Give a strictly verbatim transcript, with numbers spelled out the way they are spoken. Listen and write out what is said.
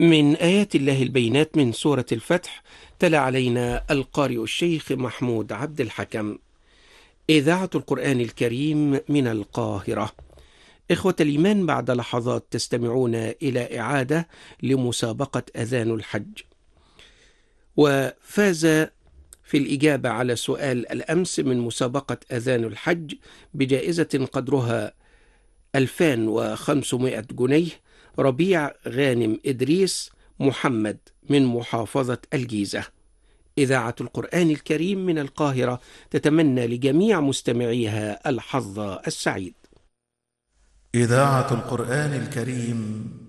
من آيات الله البينات من سورة الفتح. تلا علينا القارئ الشيخ محمود عبد الحكم. إذاعة القرآن الكريم من القاهرة. إخوة الإيمان، بعد لحظات تستمعون إلى إعادة لمسابقة أذان الحج. وفاز في الإجابة على سؤال الأمس من مسابقة أذان الحج بجائزة قدرها ألفين وخمسمائة جنيه ربيع غانم إدريس محمد من محافظة الجيزة. إذاعة القرآن الكريم من القاهرة تتمنى لجميع مستمعيها الحظ السعيد. إذاعة القرآن الكريم